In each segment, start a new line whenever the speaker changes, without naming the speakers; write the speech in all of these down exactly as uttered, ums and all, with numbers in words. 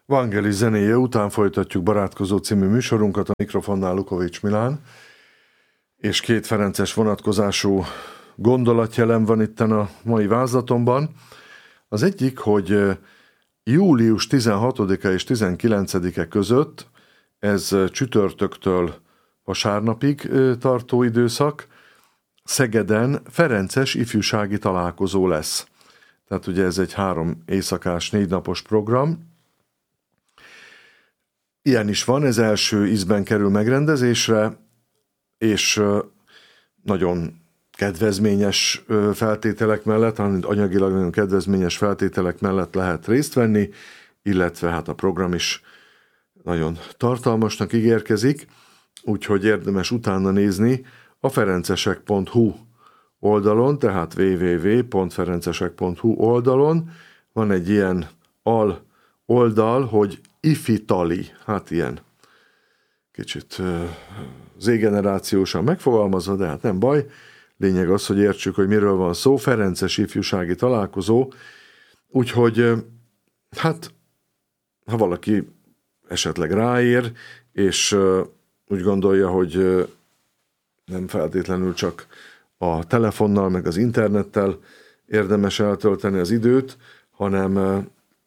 Vangelis zenéje után folytatjuk Barátkozó című műsorunkat, a mikrofonnál Lukovics Milán, és két ferences vonatkozású gondolatjelem van itten a mai vázlatomban. Az egyik, hogy július tizenhatodika és tizenkilencedike között, ez csütörtöktől vasárnapig tartó időszak, Szegeden ferences ifjúsági találkozó lesz. Tehát ugye ez egy három éjszakás, négy napos program. Ilyen is van, ez első ízben kerül megrendezésre, és nagyon kedvezményes feltételek mellett, anyagilag nagyon kedvezményes feltételek mellett lehet részt venni, illetve hát a program is nagyon tartalmasnak ígérkezik, úgyhogy érdemes utána nézni a ferencesek pont hu oldalon, tehát double-u double-u double-u pont ferencesek pont hu oldalon van egy ilyen al oldal, hogy ifitali, hát ilyen kicsit z-generációsan megfogalmazva, de hát nem baj. Lényeg az, hogy értsük, hogy miről van szó, ferences ifjúsági találkozó, úgyhogy hát ha valaki esetleg ráér, és úgy gondolja, hogy nem feltétlenül csak a telefonnal, meg az internettel érdemes eltölteni az időt, hanem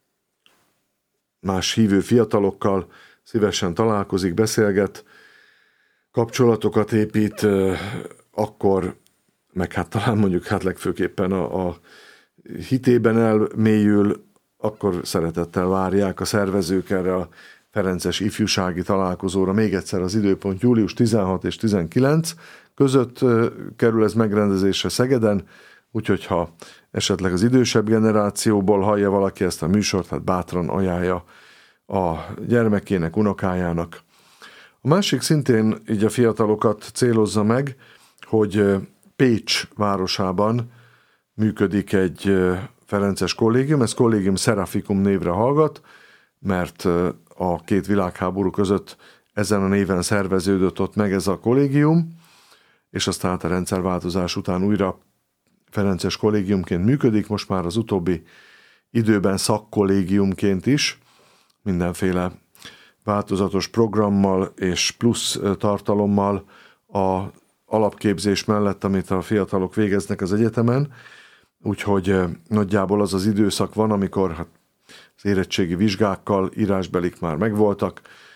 más hívő fiatalokkal szívesen találkozik, beszélget, kapcsolatokat épít, akkor meg hát talán mondjuk hát legfőképpen a, a hitében elmélyül, akkor szeretettel várják a szervezők erre a ferences ifjúsági találkozóra. Még egyszer az időpont július tizenhat és tizenkilenc között kerül ez megrendezésre Szegeden, úgyhogy ha esetleg az idősebb generációból hallja valaki ezt a műsort, hát bátran ajánlja a gyermekének, unokájának. A másik szintén így a fiatalokat célozza meg, hogy Pécs városában működik egy ferences kollégium, ez Collegium Seraphicum névre hallgat, mert a két világháború között ezen a néven szerveződött ott meg ez a kollégium, és aztán a rendszerváltozás után újra ferences kollégiumként működik, most már az utóbbi időben szakkollégiumként is, mindenféle változatos programmal és plusz tartalommal a alapképzés mellett, amit a fiatalok végeznek az egyetemen, úgyhogy nagyjából az az időszak van, amikor hát, az érettségi vizsgákkal írásbelik már megvoltak,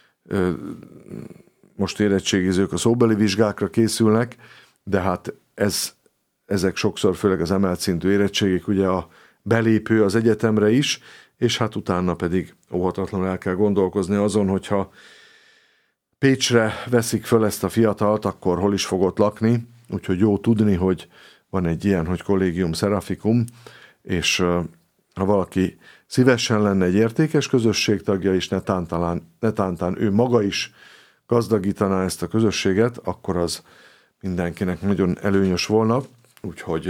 most érettségizők a szóbeli vizsgákra készülnek, de hát ez, ezek sokszor, főleg az emelt szintű érettségik, ugye a belépő az egyetemre is, és hát utána pedig óhatatlanul el kell gondolkozni azon, hogyha Pécsre veszik föl ezt a fiatalt, akkor hol is fogott lakni, úgyhogy jó tudni, hogy van egy ilyen, hogy Collegium Seraphicum, és ha valaki szívesen lenne egy értékes közösség tagja, és netántán, netántán ő maga is gazdagítaná ezt a közösséget, akkor az mindenkinek nagyon előnyös volna, úgyhogy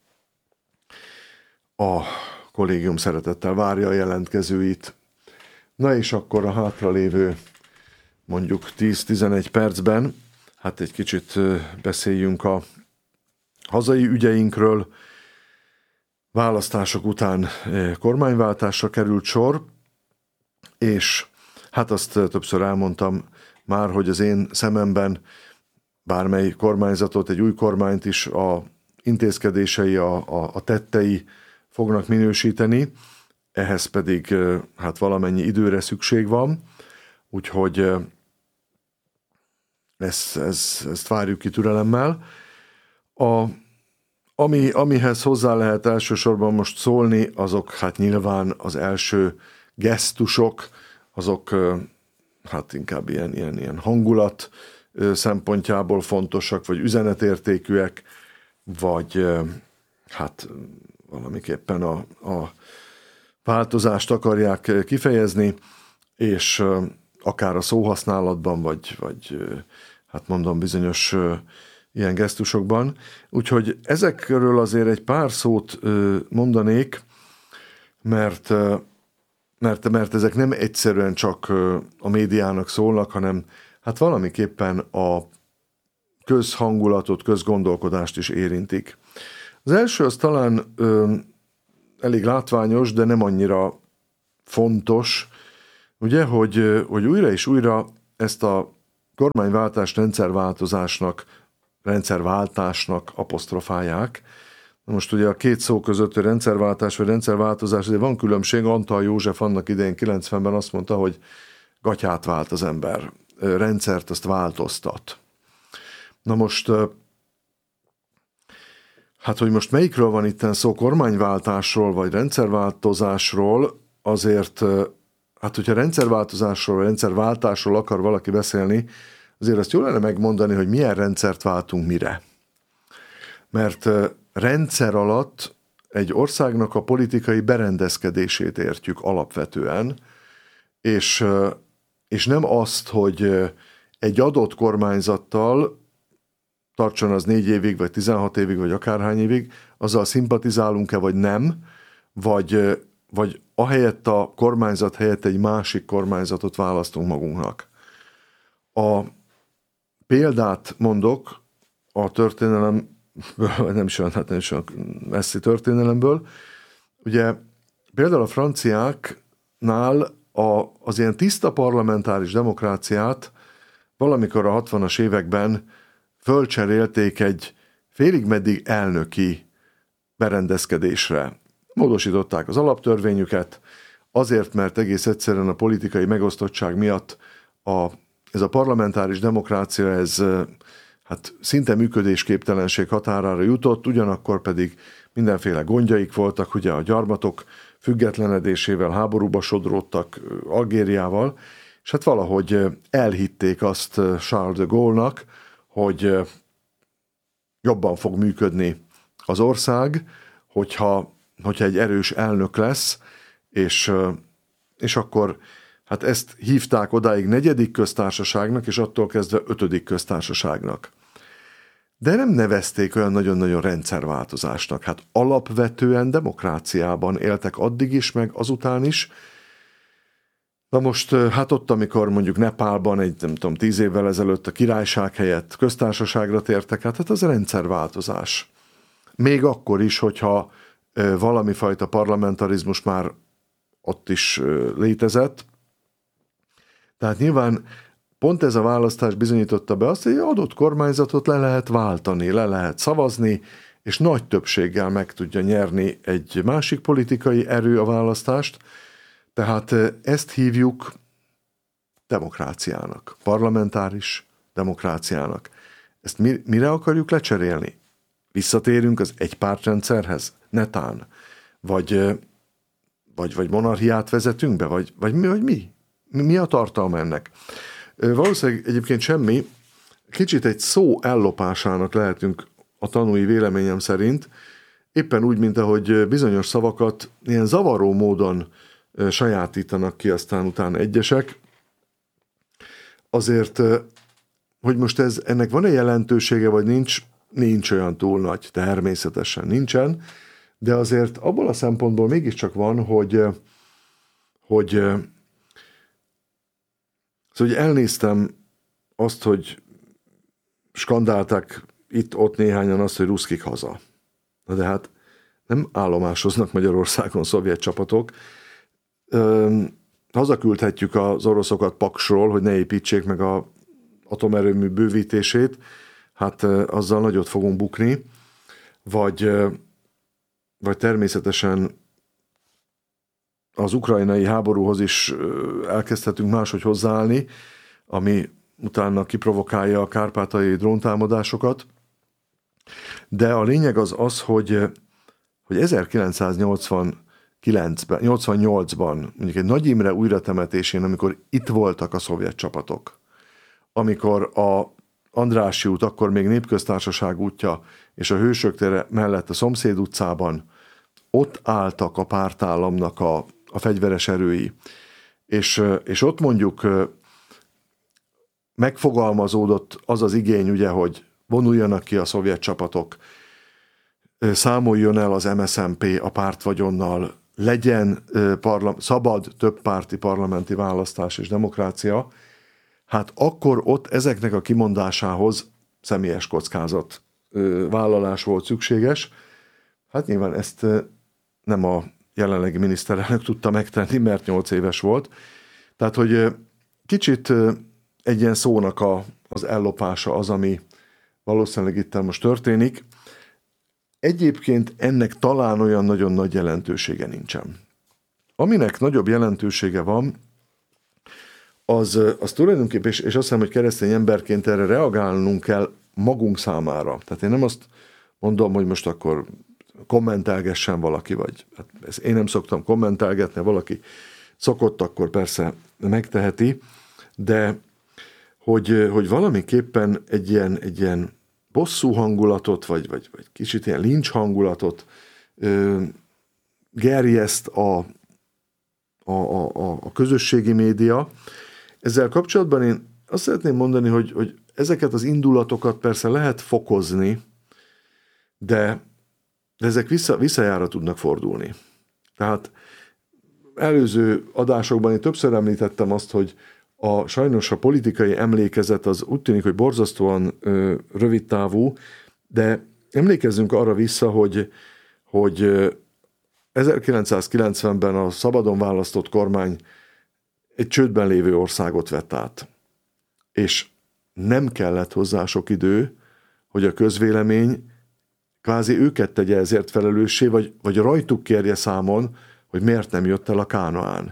a kollégium szeretettel várja a jelentkezőit. Na és akkor a hátralévő mondjuk tíz-tizenegy percben, hát egy kicsit beszéljünk a hazai ügyeinkről. Választások után kormányváltásra került sor, és hát azt többször elmondtam már, hogy az én szememben bármely kormányzatot, egy új kormányt is a intézkedései, a, a, a tettei fognak minősíteni, ehhez pedig hát valamennyi időre szükség van, úgyhogy ezt, ezt, ezt várjuk ki türelemmel. A, ami, amihez hozzá lehet elsősorban most szólni, azok hát nyilván az első gesztusok, azok hát inkább ilyen, ilyen, ilyen hangulat szempontjából fontosak, vagy üzenetértékűek, vagy hát valamiképpen a, a változást akarják kifejezni, és akár a szóhasználatban, vagy, vagy hát mondom bizonyos ilyen gesztusokban. Úgyhogy ezekről azért egy pár szót mondanék, mert, mert, mert ezek nem egyszerűen csak a médiának szólnak, hanem hát valamiképpen a közhangulatot, közgondolkodást is érintik. Az első az talán ö, elég látványos, de nem annyira fontos, ugye, hogy, hogy újra és újra ezt a kormányváltást rendszerváltozásnak, rendszerváltásnak apostrofálják. Most ugye a két szó között, hogy rendszerváltás vagy rendszerváltozás, azért van különbség. Antal József annak idején kilencvenben azt mondta, hogy gatyát vált az ember, rendszert azt változtat. Na most, hát hogy most melyikről van itten szó, kormányváltásról vagy rendszerváltozásról, azért, hát hogyha rendszerváltozásról vagy rendszerváltásról akar valaki beszélni, azért azt jól lenne megmondani, hogy milyen rendszert váltunk mire. Mert rendszer alatt egy országnak a politikai berendezkedését értjük alapvetően, és, és nem azt, hogy egy adott kormányzattal, tartson az négy évig, vagy tizenhat évig, vagy akárhány évig, azzal szimpatizálunk-e, vagy nem, vagy, vagy ahelyett a kormányzat helyett egy másik kormányzatot választunk magunknak. A példát mondok a történelem, nem is olyan, hát nem is olyan messzi történelemből. Ugye például a franciáknál a, az ilyen tiszta parlamentáris demokráciát valamikor a hatvanas években fölcserélték egy félig meddig elnöki berendezkedésre. Módosították az alaptörvényüket, azért, mert egész egyszerűen a politikai megosztottság miatt a, ez a parlamentáris demokrácia, ez hát szinte működésképtelenség határára jutott, ugyanakkor pedig mindenféle gondjaik voltak, ugye a gyarmatok függetlenedésével háborúba sodródtak Algériával, és hát valahogy elhitték azt Charles de Gaulle-nak, hogy jobban fog működni az ország, hogyha, hogyha egy erős elnök lesz, és, és akkor hát ezt hívták odáig negyedik köztársaságnak, és attól kezdve ötödik köztársaságnak. De nem nevezték olyan nagyon-nagyon rendszerváltozásnak. Hát alapvetően demokráciában éltek addig is, meg azután is. Na most, hát ott, amikor mondjuk Nepálban egy, nem tudom, tíz évvel ezelőtt a királyság helyett köztársaságra tértek, hát, hát az rendszerváltozás. Még akkor is, hogyha valami fajta parlamentarizmus már ott is létezett. Tehát nyilván pont ez a választás bizonyította be azt, hogy egy adott kormányzatot le lehet váltani, le lehet szavazni, és nagy többséggel meg tudja nyerni egy másik politikai erő a választást. Tehát ezt hívjuk demokráciának, parlamentáris demokráciának. Ezt mire akarjuk lecserélni? Visszatérünk az egypártrendszerhez? Netán? Vagy, vagy, vagy monarchiát vezetünk be? Vagy, vagy mi? Vagy mi? Mi a tartalma ennek? Valószínűleg egyébként semmi. Kicsit egy szó ellopásának lehetünk a tanúi véleményem szerint, éppen úgy, mint ahogy bizonyos szavakat ilyen zavaró módon sajátítanak ki aztán utána egyesek. Azért, hogy most ez, ennek van-e jelentősége, vagy nincs, nincs olyan túl nagy, természetesen nincsen, de azért abból a szempontból mégiscsak van, hogy, hogy, szóval, hogy elnéztem azt, hogy skandálták itt-ott néhányan azt, hogy ruszkik haza. Na de hát nem állomásoznak Magyarországon szovjet csapatok. Hazaküldhetjük az oroszokat Paksról, hogy ne építsék meg az atomerőmű bővítését, hát azzal nagyot fogunk bukni, vagy, vagy természetesen az ukrajnai háborúhoz is elkezdhetünk máshogy hozzáállni, ami utána kiprovokálja a kárpátaljai dróntámadásokat. De a lényeg az az, hogy, hogy ezerkilencszáznyolcvankilencben, nyolcvannyolcban, mondjuk egy Nagy Imre újratemetésén, amikor itt voltak a szovjet csapatok, amikor a Andrássy út, akkor még Népköztársaság útja, és a Hősök tere mellett a szomszéd utcában, ott álltak a pártállamnak a, a fegyveres erői, és, és ott mondjuk megfogalmazódott az az igény, ugye, hogy vonuljanak ki a szovjet csapatok, számoljon el az em es zé em pé a pártvagyonnal, legyen parla- szabad többpárti parlamenti választás és demokrácia, hát akkor ott ezeknek a kimondásához személyes kockázat vállalás volt szükséges. Hát nyilván ezt nem a jelenlegi miniszterelnök tudta megtenni, mert nyolc éves volt, Tehát, hogy kicsit egy ilyen szónak a, az ellopása az, ami valószínűleg itt most történik. Egyébként ennek talán olyan nagyon nagy jelentősége nincsen. Aminek nagyobb jelentősége van, az, az tulajdonképpen, és azt hiszem, hogy keresztény emberként erre reagálnunk kell magunk számára. Tehát én nem azt mondom, hogy most akkor kommentálgessen valaki, vagy hát ezt én nem szoktam kommentálgetni, valaki szokott, akkor persze megteheti, de hogy, hogy valamiképpen egy ilyen, egy ilyen bosszú hangulatot, vagy, vagy, vagy kicsit ilyen lincs hangulatot ö, gerjeszt a, a, a, a közösségi média. Ezzel kapcsolatban én azt szeretném mondani, hogy, hogy ezeket az indulatokat persze lehet fokozni, de, de ezek vissza, visszajára tudnak fordulni. Tehát előző adásokban én többször említettem azt, hogy a, sajnos a politikai emlékezet az úgy tűnik, hogy borzasztóan ö, rövidtávú, de emlékezzünk arra vissza, hogy, hogy ezerkilencszázkilencvenben a szabadon választott kormány egy csődben lévő országot vett át. És nem kellett hozzá sok idő, hogy a közvélemény kvázi őket tegye ezért felelőssé, vagy, vagy rajtuk kérje számon, hogy miért nem jött el a Kánaán.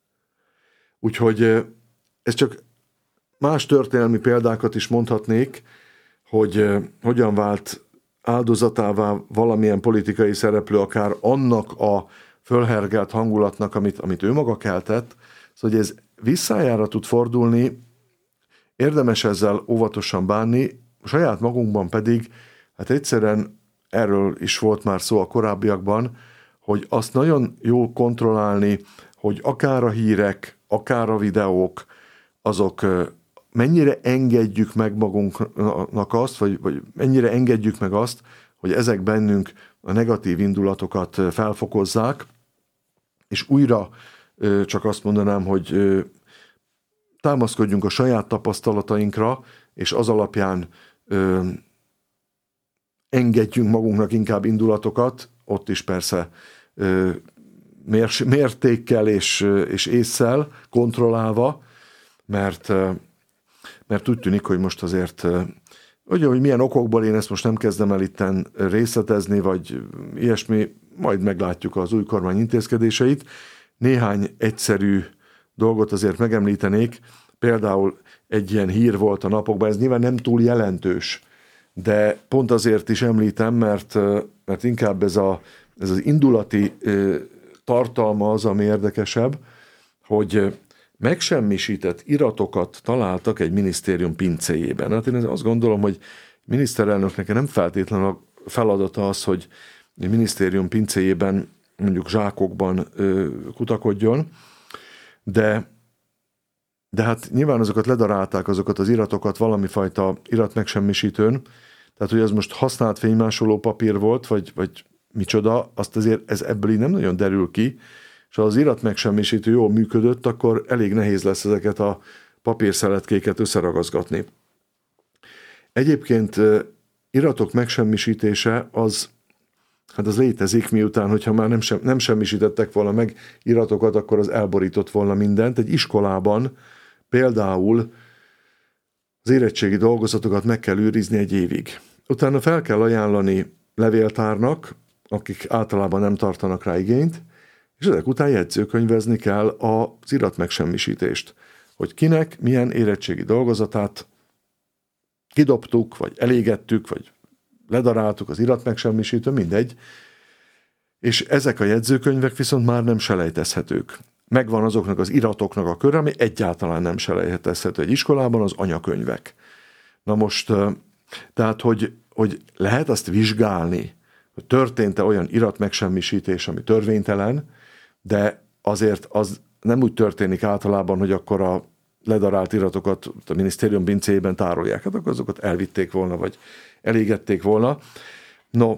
Úgyhogy ez csak más történelmi példákat is mondhatnék, hogy hogyan vált áldozatává valamilyen politikai szereplő, akár annak a fölhergelt hangulatnak, amit, amit ő maga keltett. Szóval, hogy ez visszájára tud fordulni, érdemes ezzel óvatosan bánni, saját magunkban pedig, hát egyszerűen erről is volt már szó a korábbiakban, hogy azt nagyon jó kontrollálni, hogy akár a hírek, akár a videók, azok mennyire engedjük meg magunknak azt, vagy, vagy mennyire engedjük meg azt, hogy ezek bennünk a negatív indulatokat felfokozzák, és újra csak azt mondanám, hogy támaszkodjunk a saját tapasztalatainkra, és az alapján engedjünk magunknak inkább indulatokat, ott is persze mértékkel és, és ésszel kontrollálva, mert, mert úgy tűnik, hogy most azért, ugye, hogy milyen okokból én ezt most nem kezdem el itten részletezni, vagy ilyesmi, majd meglátjuk az új kormány intézkedéseit. Néhány egyszerű dolgot azért megemlítenék, például egy ilyen hír volt a napokban, ez nyilván nem túl jelentős, de pont azért is említem, mert, mert inkább ez, a, ez az indulati tartalma az, ami érdekesebb, hogy megsemmisített iratokat találtak egy minisztérium pincéjében. Hát én azt gondolom, hogy miniszterelnöknek nem feltétlenül a feladata az, hogy a minisztérium pincéjében mondjuk zsákokban kutakodjon, de, de hát nyilván azokat ledarálták, azokat az iratokat valamifajta iratmegsemmisítőn, tehát hogy ez most használt fénymásoló papír volt, vagy, vagy micsoda, azt azért ez ebből így nem nagyon derül ki, és ha az iratmegsemmisítő jól működött, akkor elég nehéz lesz ezeket a papírszeletkéket összeragazgatni. Egyébként iratok megsemmisítése az, hát az létezik, miután, hogyha már nem, sem, nem semmisítettek volna meg iratokat, akkor az elborított volna mindent. Egy iskolában például az érettségi dolgozatokat meg kell őrizni egy évig. Utána fel kell ajánlani levéltárnak, akik általában nem tartanak rá igényt, és ezek után jegyzőkönyvezni kell az iratmegsemmisítést, hogy kinek milyen érettségi dolgozatát kidobtuk, vagy elégettük, vagy ledaráltuk az iratmegsemmisítő, mindegy, és ezek a jegyzőkönyvek viszont már nem selejtezhetők. Megvan azoknak az iratoknak a kör, ami egyáltalán nem selejtezhető egy iskolában, az anyakönyvek. Na most, tehát, hogy, hogy lehet azt vizsgálni, hogy történt-e olyan iratmegsemmisítés, ami törvénytelen, de azért az nem úgy történik általában, hogy akkor a ledarált iratokat a minisztérium pincéjében tárolják, hát akkor azokat elvitték volna, vagy elégették volna. No,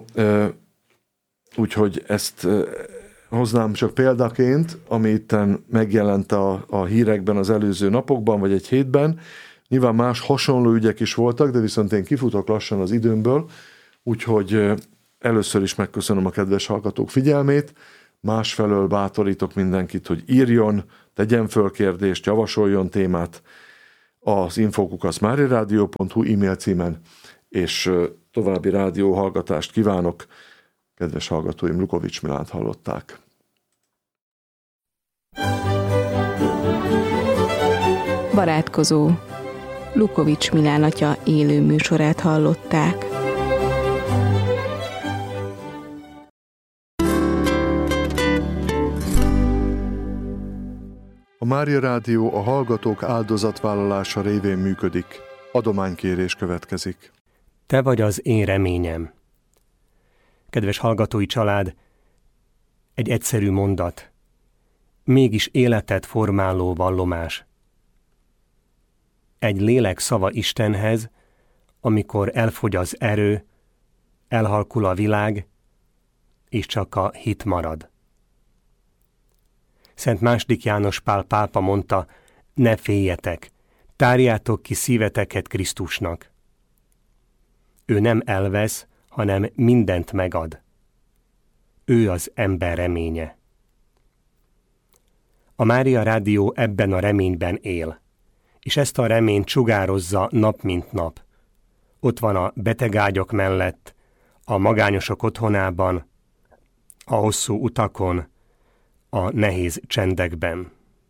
úgyhogy ezt hoznám csak példaként, ami itten megjelent a, a hírekben az előző napokban, vagy egy hétben. Nyilván más hasonló ügyek is voltak, de viszont én kifutok lassan az időmből, úgyhogy először is megköszönöm a kedves hallgatók figyelmét, Másfelől bátorítok mindenkit, hogy írjon, tegyen föl kérdést, javasoljon témát az infókukac máriaradio pont hu e-mail címen, és további rádióhallgatást kívánok. Kedves hallgatóim, Lukovics Milánt hallották.
Barátkozó. Lukovics Milán atya élő műsorát hallották.
A Mária Rádió a hallgatók áldozatvállalása révén működik. Adománykérés következik.
Te vagy az én reményem. Kedves hallgatói család, egy egyszerű mondat, mégis életet formáló vallomás. Egy lélek szava Istenhez, amikor elfogy az erő, elhalkul a világ, és csak a hit marad. Szent második János Pál pápa mondta, ne féljetek, tárjátok ki szíveteket Krisztusnak. Ő nem elvesz, hanem mindent megad. Ő az ember reménye. A Mária Rádió ebben a reményben él, és ezt a reményt sugározza nap mint nap. Ott van a betegágyak mellett, a magányosok otthonában, a hosszú utakon, a nehéz csendekben.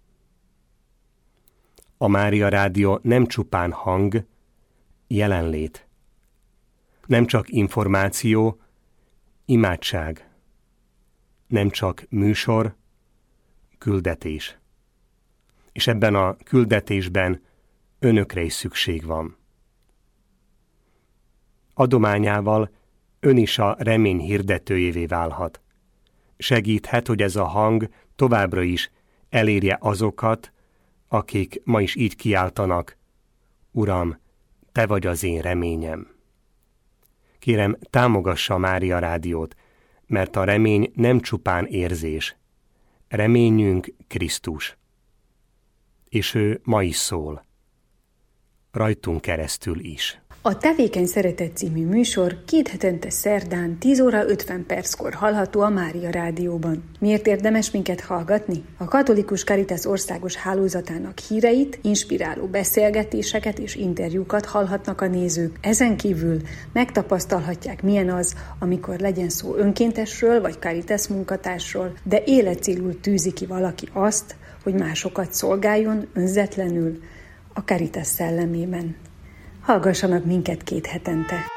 A Mária Rádió nem csupán hang, jelenlét. Nem csak információ, imádság. Nem csak műsor, küldetés. És ebben a küldetésben önökre is szükség van. Adományával ön is a remény hirdetőjévé válhat. Segíthet, hogy ez a hang továbbra is elérje azokat, akik ma is így kiáltanak, Uram, te vagy az én reményem. Kérem, támogassa a Mária Rádiót, mert a remény nem csupán érzés. Reményünk Krisztus. És ő ma is szól. Rajtunk keresztül is.
A Tevékeny Szeretet című műsor két hetente szerdán tíz óra ötven perckor hallható a Mária Rádióban. Miért érdemes minket hallgatni? A Katolikus Caritas országos hálózatának híreit, inspiráló beszélgetéseket és interjúkat hallhatnak a nézők. Ezen kívül megtapasztalhatják, milyen az, amikor legyen szó önkéntesről vagy Caritas munkatársról, de életcélul tűzi ki valaki azt, hogy másokat szolgáljon önzetlenül a Caritas szellemében. Hallgassanak minket két hetente!